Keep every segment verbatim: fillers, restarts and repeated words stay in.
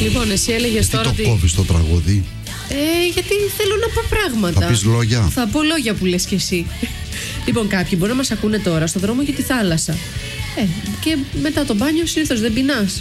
Λοιπόν, εσύ έλεγες τώρα. Τι το κόβεις το τραγούδι? Ε, γιατί θέλω να πω πράγματα. Θα πεις λόγια? Θα πω λόγια που λες κι εσύ. Λοιπόν, κάποιοι μπορεί να μας ακούνε τώρα στο δρόμο για τη θάλασσα. Ε, και μετά το μπάνιο συνήθως δεν πεινάς.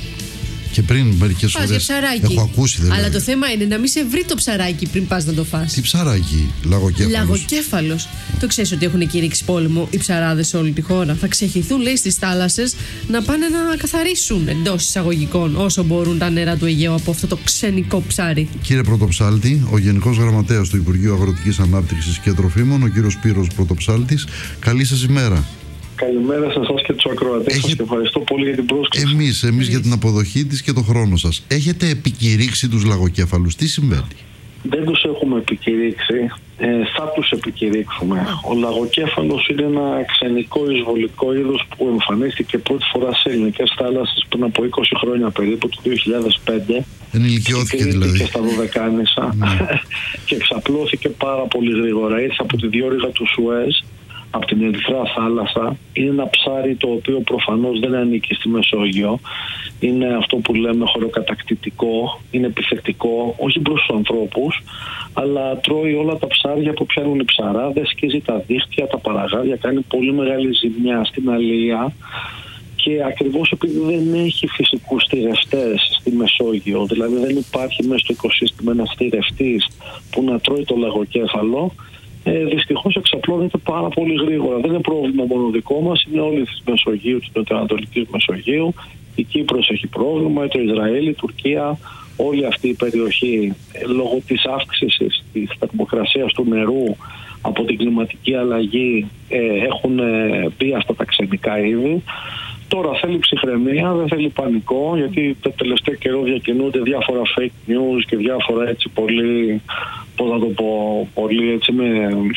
Και πριν μερικές φορές ώρες έχω ακούσει δηλαδή. Αλλά το θέμα είναι να μην σε βρει το ψαράκι πριν πας να το φας. Τι ψαράκι? Λαγοκέφαλος. Λαγοκέφαλος. Το ξέρεις ότι έχουν κηρύξει πόλεμο οι ψαράδες σε όλη τη χώρα? Θα ξεχυθούν, λέει, στις θάλασσες να πάνε να καθαρίσουν εντός εισαγωγικών όσο μπορούν τα νερά του Αιγαίου από αυτό το ξενικό ψάρι. Κύριε Πρωτοψάλτη, ο Γενικός Γραμματέας του Υπουργείου Αγροτικής Ανάπτυξης και Τροφίμων, ο κύριος Σπύρος Πρωτοψάλτης, καλή σας ημέρα. Καλημέρα σε εσάς και τους ακροατές σας και ευχαριστώ πολύ για την πρόσκληση. Εμείς, εμείς για την αποδοχή της και τον χρόνο σας. Έχετε επικηρύξει τους λαγοκέφαλους? Τι συμβαίνει? Δεν τους έχουμε επικηρύξει, ε, θα τους επικηρύξουμε. Ο λαγοκέφαλος είναι ένα ξενικό εισβολικό είδος που εμφανίστηκε πρώτη φορά σε ελληνικές θάλασσες πριν από είκοσι χρόνια περίπου, το δύο χιλιάδες πέντε. Ενηλικιώθηκε δηλαδή. Και στα Δωδεκάνησα και εξαπλώθηκε πάρα πολύ γρήγορα. Ήρθε από τη διόρυγα του Σουέζ, από την Ερυθρά θάλασσα. Είναι ένα ψάρι το οποίο προφανώς δεν ανήκει στη Μεσόγειο. Είναι αυτό που λέμε χωροκατακτητικό, είναι επιθετικό, όχι προς τους ανθρώπους, αλλά τρώει όλα τα ψάρια που πιάνουν οι ψαράδες, σκίζει τα δίχτυα, τα παραγάδια, κάνει πολύ μεγάλη ζημιά στην αλεία. Και ακριβώς επειδή δεν έχει φυσικούς θηρευτές στη Μεσόγειο, δηλαδή δεν υπάρχει μέσα στο οικοσύστημα ένας θηρευτής που να τρώει το λαγοκέφαλο, Ε, δυστυχώς εξαπλώνεται πάρα πολύ γρήγορα. Δεν είναι πρόβλημα μόνο δικό μας, είναι όλη της Μεσογείου, της Νοτιοανατολικής Μεσογείου. Η Κύπρος έχει πρόβλημα, το Ισραήλ, η Τουρκία, όλη αυτή η περιοχή ε, λόγω της αύξησης της θερμοκρασίας του νερού από την κλιματική αλλαγή ε, έχουν ε, μπει αυτά τα ξενικά είδη. Τώρα θέλει ψυχραιμία, δεν θέλει πανικό, γιατί το τελευταίο καιρό διακινούνται διάφορα fake news και διάφορα έτσι πολύ, πώς να το πω, πολύ έτσι με,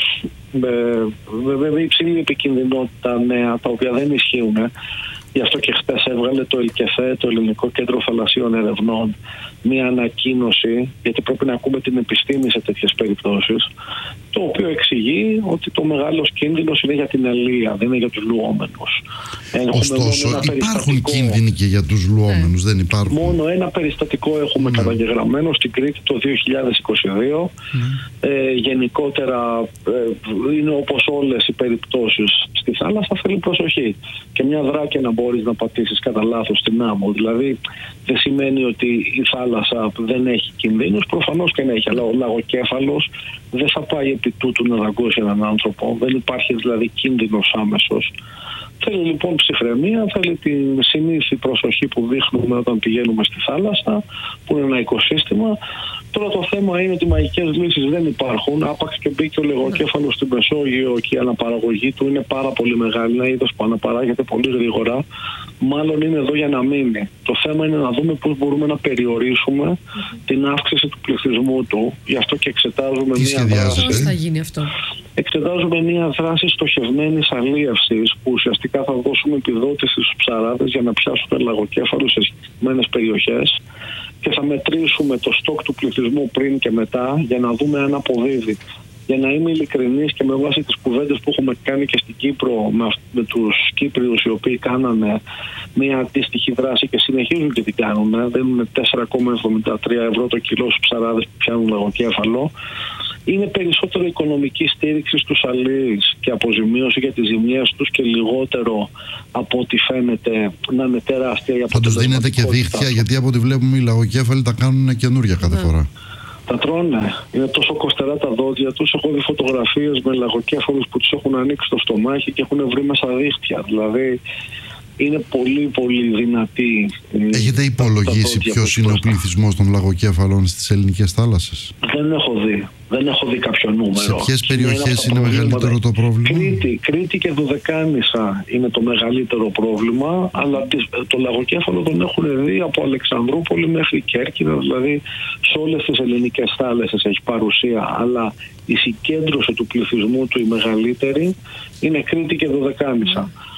με, με, με υψηλή επικινδυνότητα νέα, τα οποία δεν ισχύουν. Γι' αυτό και χτες έβγαλε το ΕΛΚΕΘΕ, το Ελληνικό Κέντρο Θαλασσίων Ερευνών, μία ανακοίνωση, γιατί πρέπει να ακούμε την επιστήμη σε τέτοιες περιπτώσεις, το οποίο εξηγεί ότι το μεγάλος κίνδυνος είναι για την αλεία, δεν είναι για τους λουόμενους. Ωστόσο, υπάρχουν κίνδυνοι και για τους λουόμενους, δεν υπάρχουν? Μόνο ένα περιστατικό έχουμε mm. καταγεγραμμένο στην Κρήτη το δύο χιλιάδες είκοσι δύο. Mm. Ε, γενικότερα ε, είναι όπως όλες οι περιπτώσεις στη θάλασσα, θέλει προσοχή. Και μια δράκια να μπορείς να πατήσεις κατά λάθος στην άμμο. Δηλαδή δεν σημαίνει ότι η θάλασσα δεν έχει κινδύνους, προφανώς και έχει, αλλά ο λαγοκέφαλος δεν θα πάει επί τούτου να δαγκώσει έναν άνθρωπο. Δεν υπάρχει δηλαδή κίνδυνος άμεσος. Θέλει λοιπόν ψυχραιμία, θέλει την συνήθη προσοχή που δείχνουμε όταν πηγαίνουμε στη θάλασσα, που είναι ένα οικοσύστημα. Τώρα το θέμα είναι ότι μαγικές λύσεις δεν υπάρχουν. Άπαξ και μπήκε ο λαγοκέφαλος στην Μεσόγειο και η αναπαραγωγή του είναι πάρα πολύ μεγάλη. Είναι ένα είδος που αναπαράγεται πολύ γρήγορα. Μάλλον είναι εδώ για να μείνει. Το θέμα είναι να δούμε πώς μπορούμε να περιορίσουμε mm-hmm. την αύξηση του πληθυσμού του. Γι' αυτό και εξετάζουμε Τι μία δράση. Πώς θα γίνει αυτό? Εξετάζουμε μία δράση στοχευμένης αλίευσης, που ουσιαστικά θα δώσουμε επιδότηση στους ψαράδες για να πιάσουν λαγοκέφαλους σε συγκεκριμένες περιοχές και θα μετρήσουμε το στόκ του πληθυσμού πριν και μετά για να δούμε αν αποδίδει. Για να είμαι ειλικρινής και με βάση τις κουβέντες που έχουμε κάνει και στην Κύπρο με, με τους Κύπριους οι οποίοι κάνανε μια αντίστοιχη δράση και συνεχίζουν και την κάνουν, δίνουν τέσσερα κόμμα εβδομήντα τρία ευρώ το κιλό στους ψαράδες που πιάνουν λαγοκέφαλο. Είναι περισσότερο οικονομική στήριξη στους αλλοίς και αποζημίωση για τις ζημιές τους και λιγότερο από ό,τι φαίνεται να είναι τεράστια η αποτελεσματικότητα. Θα τους δίνετε και δίχτυα, γιατί από ό,τι βλέπουμε οι λαγοκέφαλοι τα κάνουν καινούρια κάθε yeah. φορά. Τα τρώνε. Είναι τόσο κοστερά τα δόντια τους. Έχω δει φωτογραφίες με λαγοκέφαλους που τους έχουν ανοίξει το στομάχι και έχουν βρει μέσα δίχτυα. Δηλαδή είναι πολύ πολύ δυνατή. Έχετε υπολογίσει ποιος είναι ο πληθυσμός των λαγοκέφαλων στις ελληνικές θάλασσες? Δεν έχω δει. Δεν έχω δει κάποιο νούμερο. Σε ποιες περιοχές είναι, είναι μεγαλύτερο το πρόβλημα? Κρήτη, Κρήτη και Δωδεκάνησα είναι το μεγαλύτερο πρόβλημα, αλλά το λαγοκέφαλο τον έχουν δει από Αλεξανδρούπολη μέχρι Κέρκυρα, δηλαδή σε όλες τις ελληνικές θάλασσες έχει παρουσία, αλλά η συγκέντρωση του πληθυσμού του η μεγαλύτερη είναι Κρήτη και Δωδεκάνησα.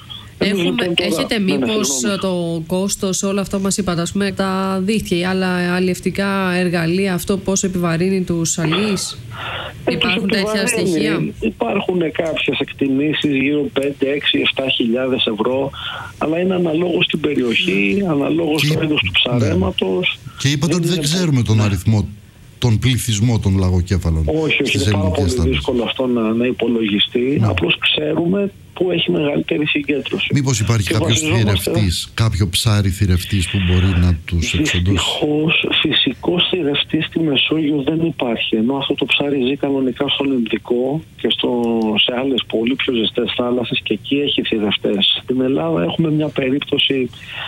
Έχουμε, λοιπόν, τώρα, έχετε μήπως ναι, ναι, το κόστος, όλο αυτό μας είπατε, ας πούμε, τα δίχτυα ή άλλα αλλιευτικά εργαλεία, αυτό πώς επιβαρύνει τους αλείς? Ε, Υπάρχουν τέτοια στοιχεία? Υπάρχουν κάποιες εκτιμήσεις γύρω πέντε, έξι, επτά χιλιάδες ευρώ, αλλά είναι αναλόγως στην περιοχή, αναλόγως στο είδος του ψαρέματος. Ναι. Και είπατε ότι δεν ξέρουμε τον ναι. αριθμό, τον πληθυσμό των λαγοκέφαλων. Όχι, όχι, είναι πάρα πολύ στάδες. δύσκολο αυτό να, να υπολογιστεί. Ναι. Απλώς ξέρουμε που έχει μεγαλύτερη συγκέντρωση. Μήπως υπάρχει και κάποιος θηρευτής, κάποιο ψάρι θηρευτής που μπορεί να τους εξοντώσει? Δυστυχώς, φυσικός θηρευτής στη Μεσόγειο δεν υπάρχει. Ενώ αυτό το ψάρι ζει κανονικά στον Ινδικό και στο, σε άλλες πολύ πιο ζεστές θάλασσες και εκεί έχει θηρευτές. Στην Ελλάδα έχουμε μια περίπτωση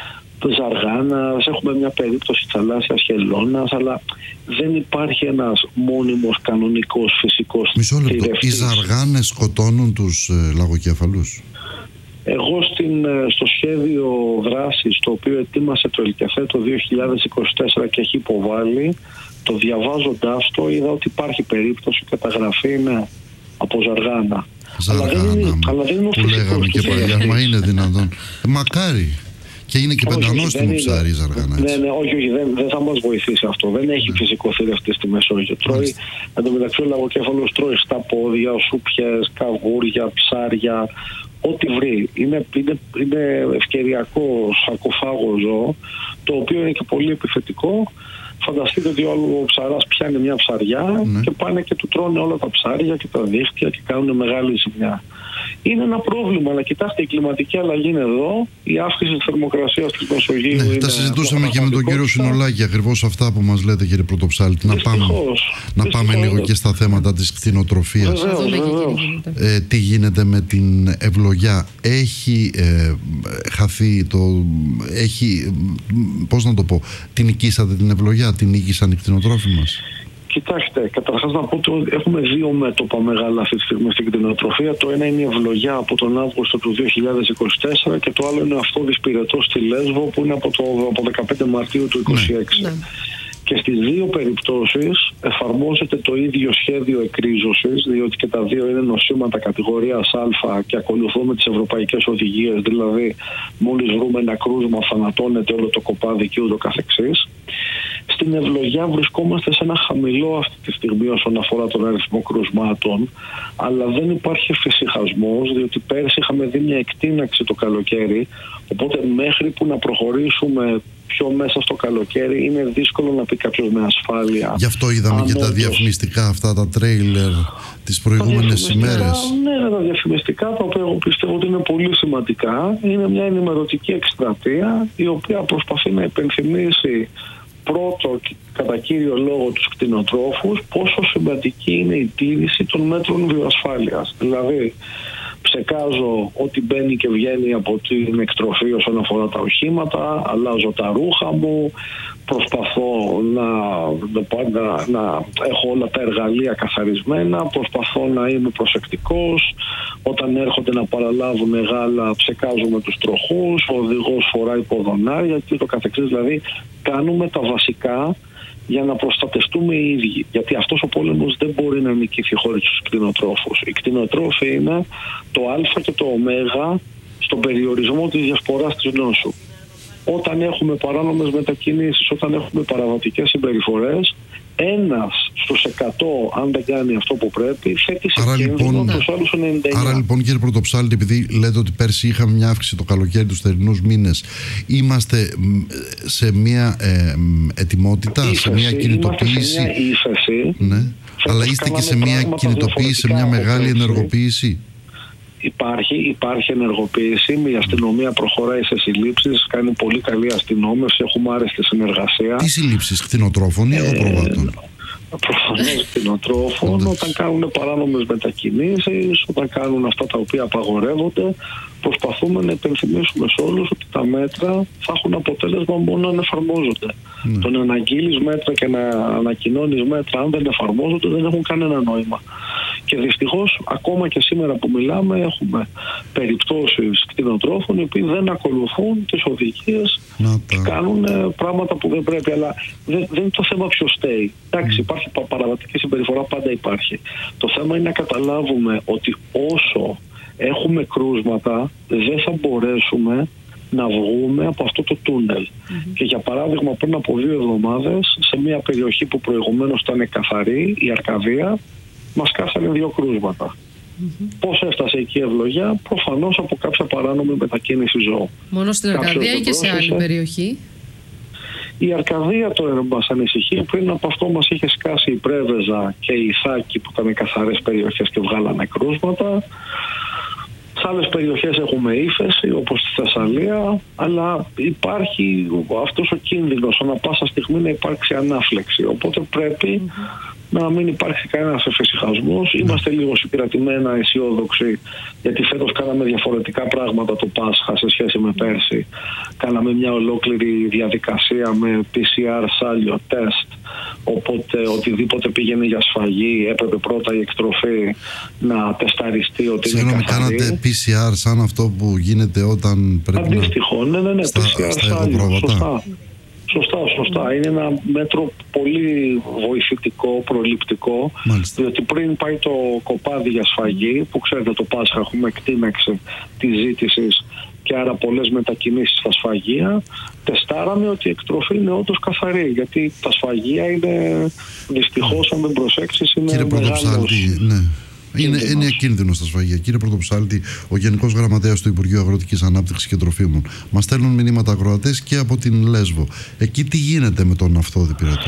ζαργάνας, έχουμε μια περίπτωση θαλάσσιας χελώνας, αλλά δεν υπάρχει ένας μόνιμος κανονικός φυσικός Μισό λεπτό, θηρευτής. Οι ζαργάνες σκοτώνουν τους ε, λαγοκέφαλους? Εγώ στην, στο σχέδιο δράσης, το οποίο ετοίμασε το ΕΛΚΕΘΕ το δύο χιλιάδες είκοσι τέσσερα και έχει υποβάλει, το διαβάζοντάς το είδα ότι υπάρχει περίπτωση καταγραφή είναι από ζαργάνα. Ζαργάνα, αλλά δεν είναι, αλλά δεν είναι που λέγαμε και παλιά, μα είναι δυνατόν? Μακάρι. Και είναι και πεντανόστιμο ψάρι η ζαργάνα. Ναι, ναι, όχι, όχι, δεν, δεν θα μας βοηθήσει αυτό. Δεν έχει ναι. φυσικό θηρευτή στη Μεσόγειο. Τρώει, εν τω μεταξύ ο λαγοκέφαλος τρώει στα πόδια, σούπιες, καβούρια, ψάρια, ό,τι βρει. Είναι, είναι, είναι ευκαιριακό σαρκοφάγο ζώο, το οποίο είναι και πολύ επιθετικό. Φανταστείτε ότι ο ψαράς πιάνει μια ψαριά ναι. και πάνε και του τρώνε όλα τα ψάρια και τα δίχτυα και κάνουν μεγάλη ζημιά. Είναι ένα πρόβλημα, αλλά κοιτάξτε, η κλιματική αλλαγή είναι εδώ, η αύξηση της θερμοκρασίας της Μεσογείου. Ναι, είναι τα συζητούσαμε και με τον κύριο Συνολάκη, ακριβώς αυτά που μας λέτε, κύριε Πρωτοψάλτη. Να πάμε, να πάμε λίγο και στα θέματα της κτηνοτροφίας. Βεβαίως, βεβαίως. Ε, τι γίνεται με την ευλογιά? Έχει ε, χαθεί το... Έχει, πώς να το πω, την νικήσατε την ευλογιά, την νίκησαν οι κτηνοτρόφοι μας? Κοιτάξτε, καταρχάς να πω ότι έχουμε δύο μέτωπα μεγάλα αυτή τη στιγμή στην κτηνοτροφία. Το ένα είναι η ευλογιά από τον Αύγουστο του δύο χιλιάδες είκοσι τέσσερα και το άλλο είναι αυτό δυσπυρετό στη Λέσβο που είναι από το από δεκαπέντε Μαρτίου του είκοσι έξι. Ναι. Και στις δύο περιπτώσεις εφαρμόζεται το ίδιο σχέδιο εκρίζωσης, διότι και τα δύο είναι νοσήματα κατηγορίας Α και ακολουθούμε τις ευρωπαϊκές οδηγίες, δηλαδή μόλις βρούμε ένα κρούσμα θανατώνεται όλο το κοπάδι και ούτω καθεξής. Στην ευλογιά βρισκόμαστε σε ένα χαμηλό αυτή τη στιγμή όσον αφορά τον αριθμό κρουσμάτων, αλλά δεν υπάρχει εφησυχασμός, διότι πέρσι είχαμε δει μια εκτείναξη το καλοκαίρι, οπότε μέχρι που να προχωρήσουμε πιο μέσα στο καλοκαίρι είναι δύσκολο να πει κάποιος με ασφάλεια. Γι' αυτό είδαμε και τα διαφημιστικά αυτά, τα τρέιλερ τις προηγούμενες ημέρες. Ναι, τα διαφημιστικά, τα οποία εγώ πιστεύω ότι είναι πολύ σημαντικά. Είναι μια ενημερωτική εκστρατεία η οποία προσπαθεί να υπενθυμίσει πρώτο κατά κύριο λόγο τους κτηνοτρόφους πόσο σημαντική είναι η τήρηση των μέτρων βιοασφάλειας. Δηλαδή ψεκάζω ό,τι μπαίνει και βγαίνει από την εκτροφή όσον αφορά τα οχήματα, αλλάζω τα ρούχα μου, προσπαθώ να, να, να έχω όλα τα εργαλεία καθαρισμένα, προσπαθώ να είμαι προσεκτικός, όταν έρχονται να παραλάβουν γάλα ψεκάζουμε τους τροχούς, ο οδηγός φοράει ποδονάρια και το καθεξής, δηλαδή κάνουμε τα βασικά για να προστατευτούμε οι ίδιοι. Γιατί αυτός ο πόλεμος δεν μπορεί να νικηθεί χωρίς τους κτηνοτρόφους. Οι κτηνοτρόφοι είναι το α και το ω στον περιορισμό της διασποράς της νόσου. Όταν έχουμε παράνομες μετακινήσεις, όταν έχουμε παραβατικές συμπεριφορές, ένας στους εκατό, αν δεν κάνει αυτό που πρέπει, θέτει σε κίνδυνο λοιπόν, τους άλλους ενενήντα εννέα. Άρα λοιπόν, κύριε Πρωτοψάλτη, επειδή λέτε ότι πέρσι είχαμε μια αύξηση το καλοκαίρι τους θερινούς μήνες, είμαστε σε μια ε, ετοιμότητα, ύφεση, σε μια κινητοποίηση. Σε μια ύφεση. Ναι. Αλλά είστε και σε μια κινητοποίηση, σε μια μεγάλη ενεργοποίηση. Υπάρχει, υπάρχει ενεργοποίηση. Η αστυνομία προχωράει σε συλλήψεις, κάνει πολύ καλή αστυνόμευση, έχουμε άρεστη συνεργασία. Τι συλλήψεις, κτηνοτρόφων ή αγροπροβάτων? Προφανώς κτηνοτρόφων, όταν κάνουν παράνομες μετακινήσεις, όταν κάνουν αυτά τα οποία απαγορεύονται, προσπαθούμε να υπενθυμίσουμε σε όλους ότι τα μέτρα θα έχουν αποτέλεσμα μόνο αν εφαρμόζονται. Mm. Το να αναγγείλεις μέτρα και να ανακοινώνεις μέτρα, αν δεν εφαρμόζονται, δεν έχουν κανένα νόημα. Και δυστυχώς, ακόμα και σήμερα που μιλάμε, έχουμε περιπτώσεις κτηνοτρόφων οι οποίοι δεν ακολουθούν τις οδηγίες και κάνουν πράγματα που δεν πρέπει. Αλλά δεν, δεν είναι το θέμα ποιος στέει. Εντάξει, mm. υπάρχει παραβατική συμπεριφορά, πάντα υπάρχει. Το θέμα είναι να καταλάβουμε ότι όσο έχουμε κρούσματα, δεν θα μπορέσουμε να βγούμε από αυτό το τούνελ. Mm-hmm. Και για παράδειγμα, πριν από δύο εβδομάδες, σε μια περιοχή που προηγουμένως ήταν καθαρή, η Αρκαδία, μας κάσανε δύο κρούσματα. Mm-hmm. Πώς έφτασε εκεί η ευλογιά? Προφανώς από κάποια παράνομη μετακίνηση ζώου. Μόνο στην Αρκαδία ή και σε άλλη περιοχή? Η Αρκαδία το μας ανησυχεί. Πριν από αυτό μας είχε σκάσει η Πρέβεζα και η Ιθάκη, που ήταν καθαρές περιοχές και βγάλανε κρούσματα. Σε άλλες περιοχές έχουμε ύφεση, όπως στη Θεσσαλία, αλλά υπάρχει αυτός ο κίνδυνος ανά πάσα στιγμή να υπάρξει ανάφλεξη. Οπότε πρέπει mm-hmm. να μην υπάρξει κανένας εφησυχασμός. Mm-hmm. Είμαστε λίγο συγκρατημένα αισιόδοξοι, γιατί φέτος κάναμε διαφορετικά πράγματα το Πάσχα σε σχέση με πέρσι. Κάναμε μια ολόκληρη διαδικασία με πι σι αρ, σάλιο, τεστ. Οπότε οτιδήποτε πήγαινε για σφαγή έπρεπε πρώτα η εκτροφή να τεσταριστεί ότι Συγγνώμη, είναι καθαρή. Κάνατε πι σι αρ σαν αυτό που γίνεται όταν πρέπει Αντίστοιχο, να... ναι, ναι, ναι, στα, πι σι αρ στα σάλιο, σωστά. Σωστά, σωστά. Είναι ένα μέτρο πολύ βοηθητικό, προληπτικό. Μάλιστα. Διότι πριν πάει το κοπάδι για σφαγή, που ξέρετε το Πάσχα έχουμε εκτείναξη τη ζήτηση και άρα πολλές μετακινήσεις στα σφαγεία, τεστάραμε ότι η εκτροφή είναι όντως καθαρή. Γιατί τα σφαγεία είναι, δυστυχώς, αν δεν προσέξεις, είναι Κύριε Πρωτοψάλτη, ναι. Είναι, είναι κίνδυνο στα σφαγεία. Κύριε Πρωτοψάλτη, ο Γενικός Γραμματέας του Υπουργείου Αγροτικής Ανάπτυξης και Τροφίμων. Μας στέλνουν μηνύματα ακροατές και από την Λέσβο. Εκεί τι γίνεται με τον Ναυτόδη Πυρετό?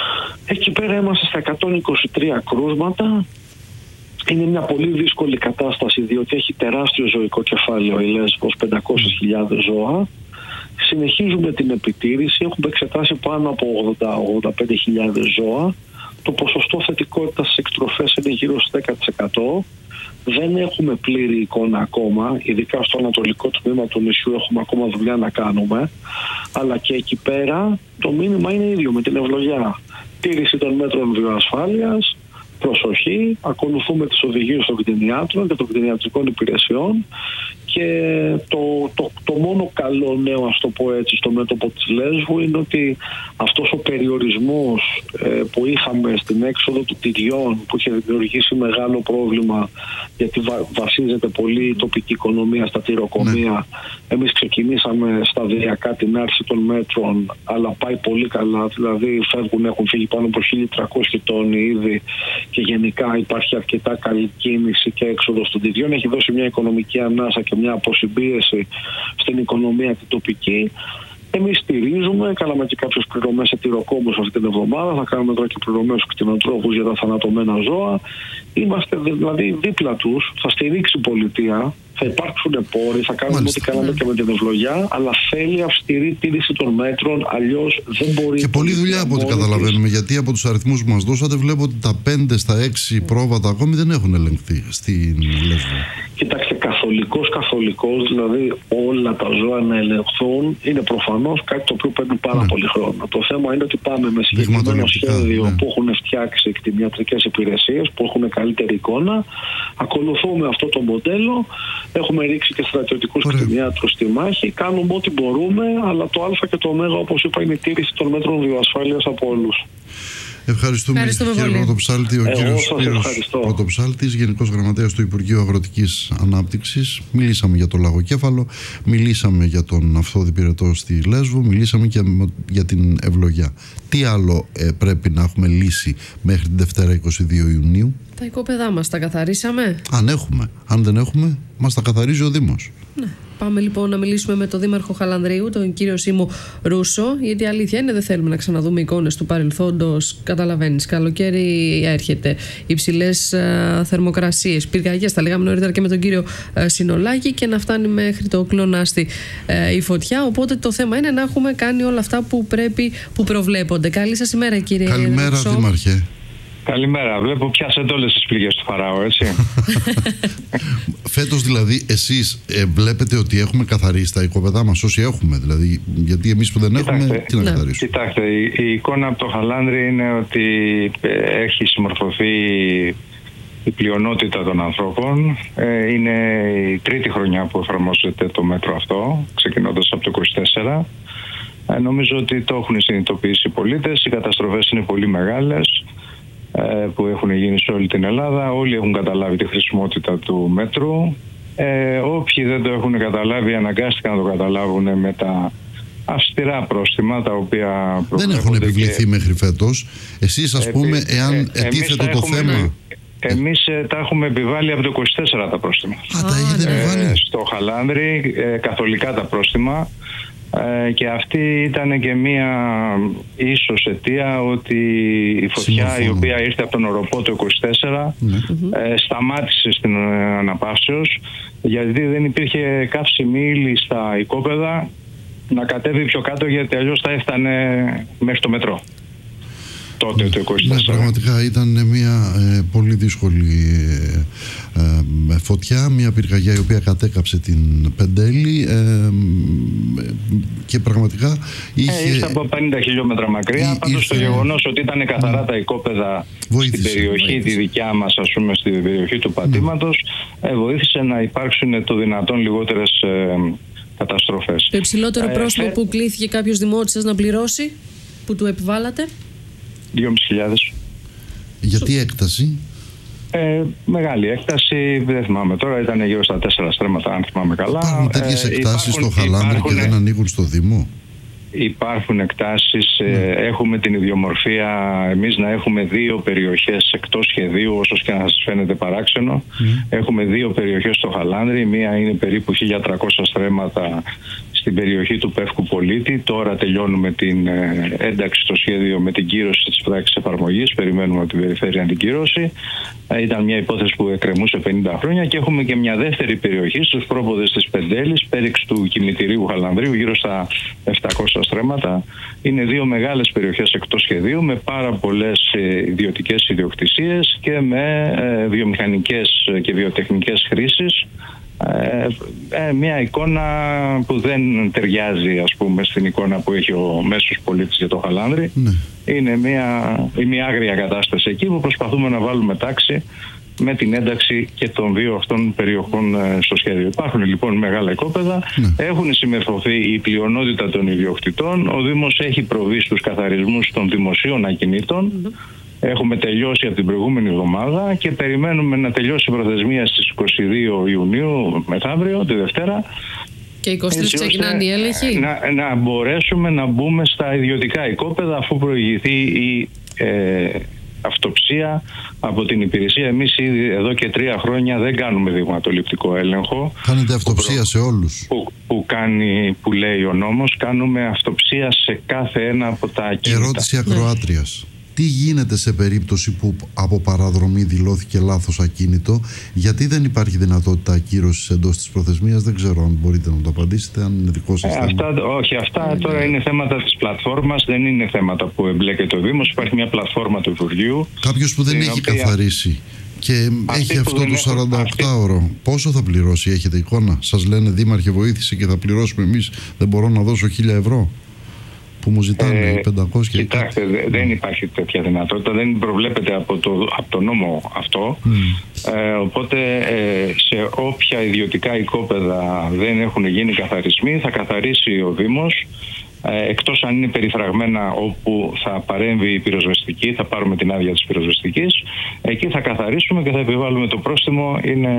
Εκεί πέρα είμαστε στα εκατόν είκοσι τρία κρούσματα. Είναι μια πολύ δύσκολη κατάσταση, διότι έχει τεράστιο ζωικό κεφάλαιο η Λέσβος, πεντακόσιες χιλιάδες ζώα. Συνεχίζουμε την επιτήρηση. Έχουμε εξετάσει πάνω από ογδόντα με ογδόντα πέντε χιλιάδες ζώα. Το ποσοστό θετικότητας στις εκτροφές είναι γύρω στο δέκα τοις εκατό. Δεν έχουμε πλήρη εικόνα ακόμα, ειδικά στο ανατολικό τμήμα του νησιού έχουμε ακόμα δουλειά να κάνουμε. Αλλά και εκεί πέρα το μήνυμα είναι ίδιο με την ευλογιά. Τήρηση των μέτρων βιοασφάλειας, προσοχή, ακολουθούμε τις οδηγίες των κτηνιάτρων και των κτηνιατρικών υπηρεσιών. Και το, το, το μόνο καλό νέο, ας το πω έτσι, στο μέτωπο της Λέσβου είναι ότι αυτός ο περιορισμός ε, που είχαμε στην έξοδο του τυριών, που είχε δημιουργήσει μεγάλο πρόβλημα γιατί βα, βασίζεται πολύ η τοπική οικονομία στα τυροκομεία. Ναι. Εμείς ξεκινήσαμε σταδιακά την άρση των μέτρων, αλλά πάει πολύ καλά. Δηλαδή φεύγουν, έχουν φύγει πάνω από χίλια τριακόσιοι τόνοι ήδη και γενικά υπάρχει αρκετά καλή κίνηση και έξοδος των τυριών. Έχει δώσει μια οικονομική ανάσα και μια αποσυμπίεση στην οικονομία την τοπική. Εμείς στηρίζουμε, κάναμε και κάποιες πληρωμές σε τυροκόμους αυτή την εβδομάδα, θα κάνουμε τώρα και πληρωμές στους κτηνοτρόφους για τα θανατωμένα ζώα. Είμαστε δηλαδή δίπλα τους, θα στηρίξει η πολιτεία, θα υπάρξουν πόροι, θα κάνουμε ό,τι κάναμε και με την ευλογιά, αλλά θέλει αυστηρή τήρηση των μέτρων, αλλιώς δεν μπορεί. Και πολλή δουλειά από ό,τι καταλαβαίνουμε, γιατί από τους αριθμούς που μας δώσατε βλέπω ότι τα πέντε στα έξι πρόβατα ακόμη δεν έχουν ελεγχθεί στην Λέσβο. Κοιτάξτε, καθολικός, καθολικός, δηλαδή όλα τα ζώα να ελεγχθούν, είναι προφανώς κάτι το οποίο παίρνει πάρα ναι. πολύ χρόνο. Το θέμα είναι ότι πάμε με συγκεκριμένο σχέδιο ναι. που έχουν φτιάξει οι κτηνιατρικές υπηρεσίες, που έχουν καλύτερη εικόνα. Ακολουθούμε αυτό το μοντέλο. Έχουμε ρίξει και στρατιωτικούς κτηνιάτρους στη μάχη. Κάνουμε ό,τι μπορούμε, αλλά το Α και το Ω, όπως είπα, είναι η τήρηση των μέτρων βιοασφάλειας από όλους. Ευχαριστούμε, κύριε Πρωτοψάλτη. Ο κύριος Σπύρος Πρωτοψάλτης, Γενικός Γραμματέας του Υπουργείου Αγροτικής Ανάπτυξης. Μιλήσαμε για το λαγοκέφαλο, μιλήσαμε για τον Ναυτόδη Πυρετό στη Λέσβο, μιλήσαμε και για την ευλογιά. Τι άλλο ε, πρέπει να έχουμε λύσει μέχρι την Δευτέρα είκοσι δύο Ιουνίου? Τα οικόπεδά μας τα καθαρίσαμε. Αν έχουμε. Αν δεν έχουμε, μας τα καθαρίζει ο Δήμος. Ναι. Πάμε λοιπόν να μιλήσουμε με τον Δήμαρχο Χαλανδρίου, τον κύριο Σίμω Ρούσο, γιατί η αλήθεια είναι δεν θέλουμε να ξαναδούμε εικόνες του παρελθόντος. Καταλαβαίνεις, καλοκαίρι έρχεται, υψηλές uh, θερμοκρασίες, πυρκαγιές, τα λέγαμε νωρίτερα και με τον κύριο uh, Συνολάκη, και να φτάνει μέχρι το κλονάστη uh, η φωτιά. Οπότε το θέμα είναι να έχουμε κάνει όλα αυτά που πρέπει, που προβλέπονται. Καλή σας ημέρα, κύριε Ρούσο. Καλημέρα, Δήμαρχε. Καλημέρα. Βλέπω πιάσετε όλες τις πληγές του Φαράω, έτσι. Φέτος δηλαδή εσείς ε, βλέπετε ότι έχουμε καθαρίσει τα οικόπεδά μας, όσοι έχουμε δηλαδή, γιατί εμείς που δεν κοιτάξτε, έχουμε, τι να ναι. καθαρίσουμε? Κοιτάξτε, η, η εικόνα από το Χαλάνδρι είναι ότι έχει συμμορφωθεί η πλειονότητα των ανθρώπων. Ε, είναι η τρίτη χρονιά που εφαρμόζεται το μέτρο αυτό, ξεκινώντας από το είκοσι τέσσερα. Ε, νομίζω ότι το έχουν συνειδητοποιήσει οι πολίτες. Οι καταστροφές είναι πολύ μεγάλες που έχουν γίνει σε όλη την Ελλάδα. Όλοι έχουν καταλάβει τη χρησιμότητα του μέτρου. Ε, όποιοι δεν το έχουν καταλάβει αναγκάστηκαν να το καταλάβουν με τα αυστηρά πρόστιμα τα οποία δεν έχουν επιβληθεί και... μέχρι φέτος. Εσείς ας πούμε ε, εάν ε, ετίθετο το έχουμε... θέμα. Εμείς ε, τα έχουμε επιβάλει από το είκοσι τέσσερα τα πρόστιμα. Α, τα έχετε επιβάλει. Ε, στο Χαλάνδρη ε, καθολικά τα πρόστιμα. Ε, και αυτή ήταν και μία ίσως αιτία ότι η φωτιά Συμμορφώνω. η οποία ήρθε από τον Οροπό το είκοσι τέσσερα ναι. ε, σταμάτησε στην ε, αναπαύσεως, γιατί δεν υπήρχε καύσιμη ύλη στα οικόπεδα να κατέβει πιο κάτω, γιατί αλλιώς θα έφτανε μέχρι το μετρό. Τότε, το είκοσι τέσσερα. Ναι, πραγματικά ήταν μια ε, πολύ δύσκολη ε, ε, φωτιά, μια πυρκαγιά η οποία κατέκαψε την Πεντέλη ε, και πραγματικά είχε... Ε, ήρθε από πενήντα χιλιόμετρα μακριά, πάντως το γεγονός ότι ήταν καθαρά τα οικόπεδα βοήθησε, στην περιοχή βοήθησε. τη δικιά μας, ας πούμε, στην περιοχή του πατήματος, ε, βοήθησε να υπάρξουν το δυνατόν λιγότερες ε, καταστροφές. Το υψηλότερο ε, πρόστιμο ε, που κλήθηκε κάποιος δημότης να πληρώσει, που του επιβάλλατε? δυόμισι χιλιάδες. Γιατί έκταση? Ε, μεγάλη έκταση, δεν θυμάμαι τώρα, ήταν γύρω στα τέσσερα στρέμματα, αν θυμάμαι καλά. Υπάρχουν τέτοιες ε, εκτάσεις στο Χαλάνδρη και δεν ανοίγουν στο Δήμο? Υπάρχουν εκτάσεις, mm. ε, έχουμε την ιδιομορφία εμείς να έχουμε δύο περιοχές εκτός σχεδίου, όσο και να σας φαίνεται παράξενο. Mm. Έχουμε δύο περιοχές στο Χαλάνδρη, μία είναι περίπου χίλια τριακόσια στρέμματα στην περιοχή του Πεύκου Πολίτη. Τώρα τελειώνουμε την ε, ένταξη στο σχέδιο με την κύρωση της πράξης εφαρμογής. Περιμένουμε από την περιφέρεια την κύρωση. Ε, ήταν μια υπόθεση που εκκρεμούσε πενήντα χρόνια. Και έχουμε και μια δεύτερη περιοχή στους πρόποδες της Πεντέλης, πέριξ του κημητηρίου Χαλανδρίου, γύρω στα επτακόσια στρέμματα. Είναι δύο μεγάλες περιοχές εκτός σχεδίου με πάρα πολλές ε, ιδιωτικές ιδιοκτησίες και με ε, βιομηχανικές και βιοτεχνικές χρήσεις. Ε, ε, μια εικόνα που δεν ταιριάζει, ας πούμε, στην εικόνα που έχει ο μέσος πολίτης για το Χαλάνδρη. Ναι. Είναι μια, μια άγρια κατάσταση εκεί που προσπαθούμε να βάλουμε τάξη με την ένταξη και των δύο αυτών περιοχών ε, στο σχέδιο. Υπάρχουν λοιπόν μεγάλα οικόπεδα, ναι. Έχουν συμμετοχθεί η πλειονότητα των ιδιοκτητών. Ο Δήμος έχει προβεί στους καθαρισμούς των δημοσίων ακινήτων. Ναι. Έχουμε τελειώσει από την προηγούμενη εβδομάδα και περιμένουμε να τελειώσει η προθεσμία στις είκοσι δύο Ιουνίου, μεθαύριο, τη Δευτέρα. Και είκοσι τρεις ξεκινάνε οι έλεγχοι. Να, να μπορέσουμε να μπούμε στα ιδιωτικά οικόπεδα αφού προηγηθεί η ε, αυτοψία από την υπηρεσία. Εμείς ήδη εδώ και τρία χρόνια δεν κάνουμε δειγματοληπτικό έλεγχο. Κάνετε αυτοψία που, σε όλους. Που, που, κάνει, που λέει ο νόμος, κάνουμε αυτοψία σε κάθε ένα από τα ακίνητα. Ερώτηση ακροάτριας. Τι γίνεται σε περίπτωση που από παραδρομή δηλώθηκε λάθος ακίνητο, γιατί δεν υπάρχει δυνατότητα ακύρωσης εντός της προθεσμίας? Δεν ξέρω αν μπορείτε να το απαντήσετε, αν είναι δικό σας ε, θέμα. Αυτά, όχι, αυτά τώρα ναι. είναι θέματα της πλατφόρμας, δεν είναι θέματα που εμπλέκεται ο Δήμος. Υπάρχει μια πλατφόρμα του Υπουργείου. Κάποιος που δεν έχει οποία... καθαρίσει και αυτή έχει αυτό το σαρανταοκτάωρο, αυτή... πόσο θα πληρώσει? Έχετε εικόνα? Σας λένε δήμαρχε βοήθησε και θα πληρώσουμε εμείς, δεν μπορώ να δώσω χίλια ευρώ που μου ζητάνε ε, πεντακόσια? Κοιτάξτε, δε, δεν υπάρχει τέτοια δυνατότητα, δεν προβλέπεται από το, από το νόμο αυτό. Mm. Ε, οπότε ε, σε όποια ιδιωτικά οικόπεδα δεν έχουν γίνει καθαρισμοί, θα καθαρίσει ο Δήμος, ε, εκτός αν είναι περιφραγμένα όπου θα παρέμβει η πυροσβεστική, θα πάρουμε την άδεια της πυροσβεστικής, εκεί θα καθαρίσουμε και θα επιβάλλουμε το πρόστιμο. Είναι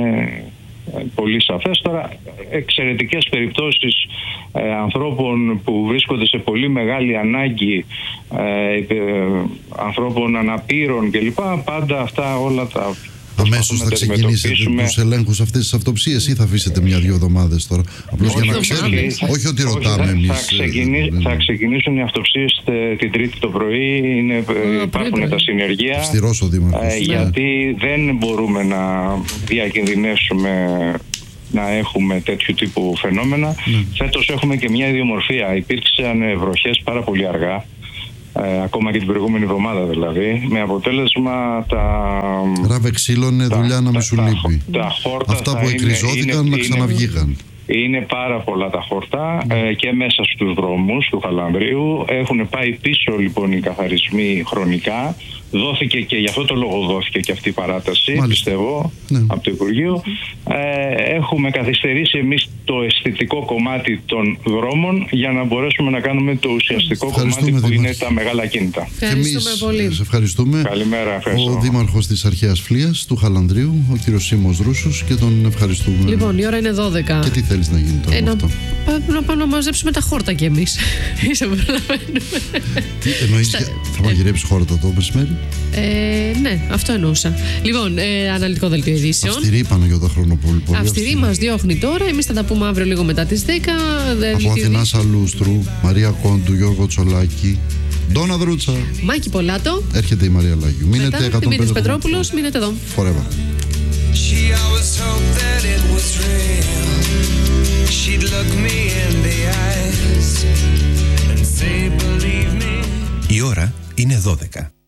πολύ σαφές. Τώρα, εξαιρετικές περιπτώσεις ε, ανθρώπων που βρίσκονται σε πολύ μεγάλη ανάγκη, ε, ε, ανθρώπων αναπήρων κλπ. Πάντα αυτά όλα τα αμέσως θα ξεκινήσετε τους ελέγχους αυτές τις αυτοψίες ή θα αφήσετε μια-δυο εβδομάδες τώρα? Απλώς για να ξέρουμε. Όχι ότι ρωτάμε εμείς. Θα, ξεκινήσει, θα ξεκινήσουν οι αυτοψίες την Τρίτη το πρωί. Είναι, oh, υπάρχουν τα συνεργεία. Αυστηρός ο Δήμαρχος. Ε, γιατί δεν μπορούμε να διακινδυνεύσουμε να έχουμε τέτοιου τύπου φαινόμενα. Mm. Φέτος έχουμε και μια ιδιομορφία. Υπήρξαν βροχές πάρα πολύ αργά. Ε, ακόμα και την προηγούμενη εβδομάδα δηλαδή, με αποτέλεσμα τα... Ράβε ξύλωνε δουλειά να μην σου λείπει. Τα, τα χόρτα αυτά που εκκριζώθηκαν να ξαναβγήκαν. Είναι, είναι πάρα πολλά τα χόρτα mm. ε, και μέσα στους δρόμους του Χαλανδρίου. Έχουν πάει πίσω λοιπόν οι καθαρισμοί χρονικά. δόθηκε και γι' αυτό το λόγο δόθηκε και αυτή η παράταση, Μάλιστα. πιστεύω, ναι. από το Υπουργείο. Ε, έχουμε καθυστερήσει εμείς το αισθητικό κομμάτι των δρόμων για να μπορέσουμε να κάνουμε το ουσιαστικό κομμάτι που Δήμαρχε. Είναι τα μεγάλα κίνητα. Ευχαριστούμε εμείς πολύ. Σε ευχαριστούμε. Καλημέρα, ευχαριστώ. Ο Δήμαρχος της Αρχαίας Φλίας του Χαλανδρίου, ο κύριος Σίμος Ρούσος, και τον ευχαριστούμε. Λοιπόν, η ώρα είναι δώδεκα. Και τι θέλεις να γίνει τώρα? Ε, με να, αυτό? πά, να πάμε να μαζέψουμε τα χόρτα κι εμείς. Είσαι προλαβαίνουμε. Τι εννοείς? Στα... Θα μαγειρέψεις χόρτα το μεσημέρι? Ε, ναι, αυτό εννοούσα. Λοιπόν, ε, αναλυτικό δελτίο ειδήσεων. Αυστηρή η Παναγιώτα Χρονοπούλου. Αυστηρή μας διώχνει τώρα. Εμείς θα τα πούμε αύριο λίγο μετά τις δέκα. Από Αθηνά Σαλούστρου, Μαρία Κόντου, Γιώργο Τσολάκη, Ντόνα Δρούτσα, Μάκη Πολάτο. Έρχεται η Μαρία Λάγιου. Μείνετε εκατόν πέντε. Δημήτρης Πετρόπουλος, μείνετε εδώ. Forever. She always hoped that it was real. She'd look me in the eyes and say believe me. Η ώρα είναι δώδεκα.